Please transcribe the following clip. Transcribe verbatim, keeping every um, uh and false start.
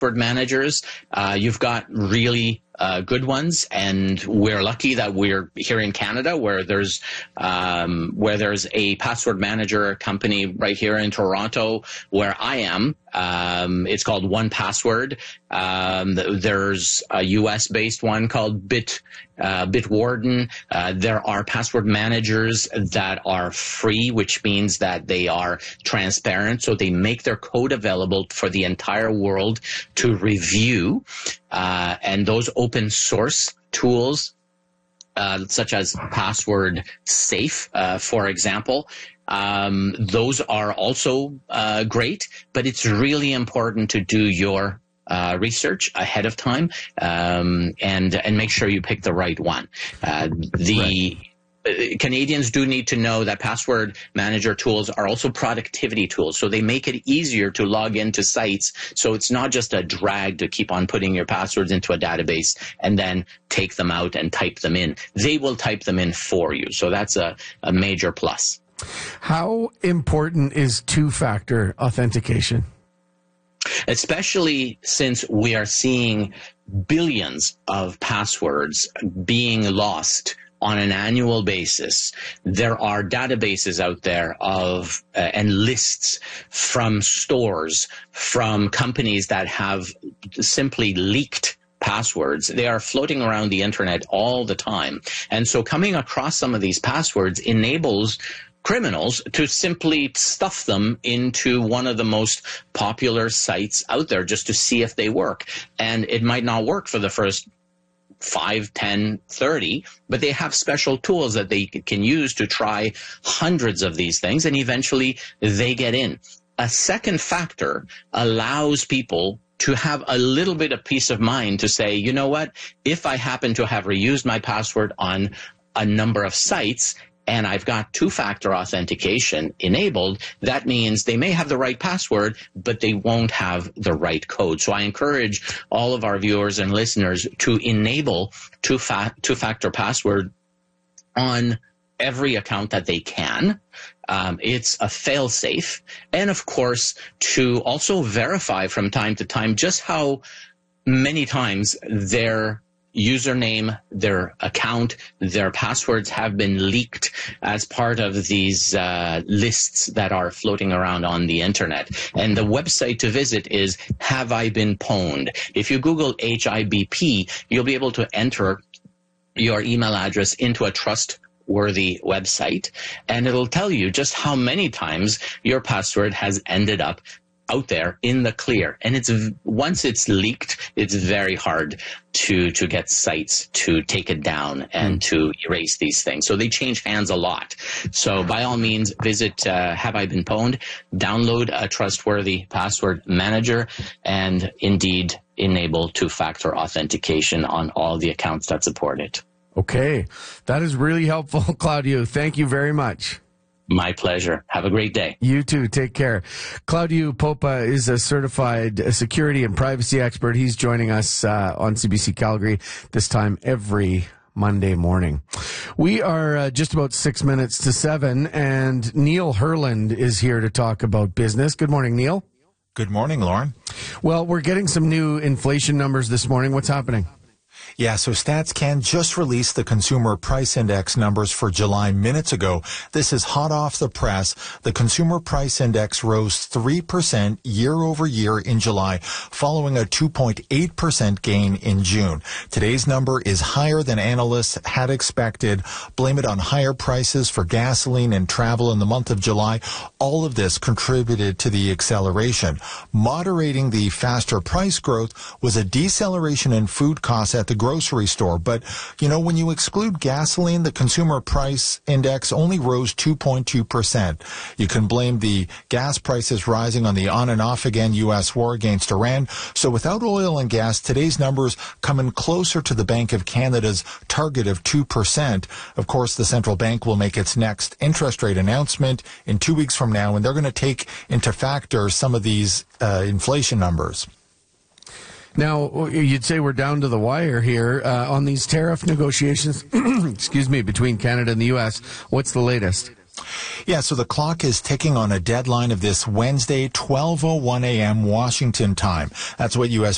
password managers. Uh, you've got really uh, good ones, and we're lucky that we're here in Canada, where there's um, where there's a password manager company right here in Toronto, where I am. Um, it's called one Password. Um, there's a U S-based one called Bit uh, Bitwarden. Uh, there are password managers that are free, which means that they are transparent, so they make their code available for the entire world to review. Uh, and those open source tools, uh, such as Password Safe, uh, for example, um, those are also uh, great, but it's really important to do your Uh, research ahead of time, um, and and make sure you pick the right one. Uh, the right. uh, Canadians do need to know that password manager tools are also productivity tools, so they make it easier to log into sites. So it's not just a drag to keep on putting your passwords into a database and then take them out and type them in. They will type them in for you, so that's a, a major plus. How important is two-factor authentication? Especially since we are seeing billions of passwords being lost on an annual basis. There are databases out there of uh, and lists from stores, from companies that have simply leaked passwords. They are floating around the internet all the time. And so coming across some of these passwords enables criminals to simply stuff them into one of the most popular sites out there just to see if they work. And it might not work for the first five, ten, thirty, but they have special tools that they can use to try hundreds of these things, and eventually they get in. A second factor allows people to have a little bit of peace of mind to say, you know what, if I happen to have reused my password on a number of sites, and I've got two-factor authentication enabled, that means they may have the right password, but they won't have the right code. So I encourage all of our viewers and listeners to enable two-fa- two-factor password on every account that they can. Um, it's a fail-safe. And, of course, to also verify from time to time just how many times their username, their account, their passwords have been leaked as part of these uh, lists that are floating around on the internet. And the website to visit is Have I Been Pwned? If you Google H I B P, you'll be able to enter your email address into a trustworthy website, and it'll tell you just how many times your password has ended up out there in the clear. And it's once it's leaked, it's very hard to to get sites to take it down and to erase these things. So they change hands a lot. So by all means, visit uh, Have I Been Pwned, download a trustworthy password manager, and indeed enable two-factor authentication on all the accounts that support it. Okay. That is really helpful, Claudio. Thank you very much. My pleasure. Have a great day. You too. Take care. Claudio Popa is a certified security and privacy expert. He's joining us uh, on C B C Calgary this time every Monday morning. We are uh, just about six minutes to seven, and Neil Herland is here to talk about business. Good morning, Neil. Good morning, Lauren. Well, we're getting some new inflation numbers this morning. What's happening? Yeah, so StatsCan just released the Consumer Price Index numbers for July minutes ago. This is hot off the press. The Consumer Price Index rose three percent year over year in July, following a two point eight percent gain in June. Today's number is higher than analysts had expected. Blame it on higher prices for gasoline and travel in the month of July. All of this contributed to the acceleration. Moderating the faster price growth was a deceleration in food costs at the grocery store. But, you know, when you exclude gasoline, the Consumer Price Index only rose two point two percent. You can blame the gas prices rising on the on and off again U S war against Iran. So without oil and gas, today's numbers come in closer to the Bank of Canada's target of two percent. Of course, the central bank will make its next interest rate announcement in two weeks from now, and they're going to take into factor some of these uh, inflation numbers. Now, you'd say we're down to the wire here uh, on these tariff negotiations, excuse me, between Canada and the U S. What's the latest? Yeah, so the clock is ticking on a deadline of this Wednesday, twelve oh one a.m. Washington time. That's what U S